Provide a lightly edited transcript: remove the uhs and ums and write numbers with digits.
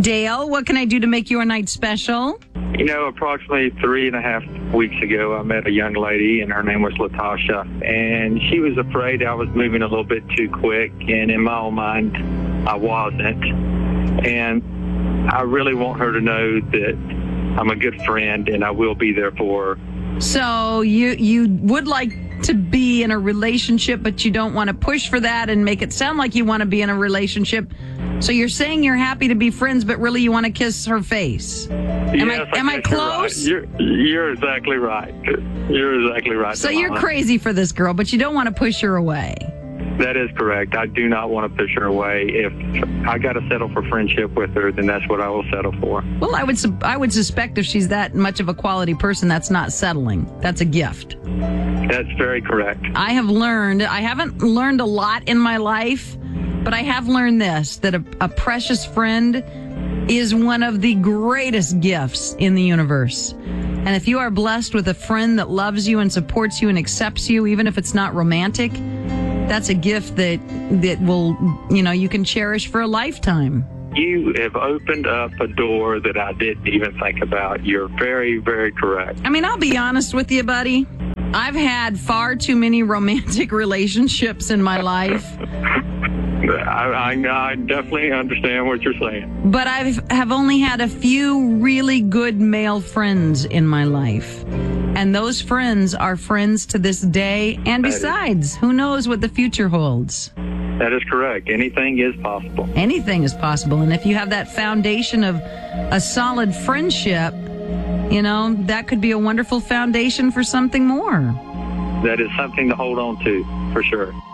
Dale, what can I do to make your night special? Approximately 3.5 weeks ago, I met a young lady, and her name was Latasha, and she was afraid I was moving a little bit too quick, and in my own mind, I wasn't. And I really want her to know that I'm a good friend, and I will be there for her. So you would like to be in a relationship, but you don't want to push for that and make it sound like you want to be in a relationship. So you're saying you're happy to be friends, but really you want to kiss her face. Am I close? Right. You're exactly right. You're exactly right. So you're crazy for this girl, but you don't want to push her away. That is correct. I do not want to push her away. If I got to settle for friendship with her, then that's what I will settle for. Well, I would suspect if she's that much of a quality person, that's not settling. That's a gift. That's very correct. I haven't learned a lot in my life, but I have learned this, that a precious friend is one of the greatest gifts in the universe. And if you are blessed with a friend that loves you and supports you and accepts you, even if it's not romantic, that's a gift that will, you can cherish for a lifetime. You have opened up a door that I didn't even think about. You're very, very correct. I'll be honest with you, buddy. I've had far too many romantic relationships in my life. I definitely understand what you're saying. But I have only had a few really good male friends in my life. And those friends are friends to this day. And besides, who knows what the future holds? That is correct. Anything is possible. Anything is possible. And if you have that foundation of a solid friendship, that could be a wonderful foundation for something more. That is something to hold on to, for sure.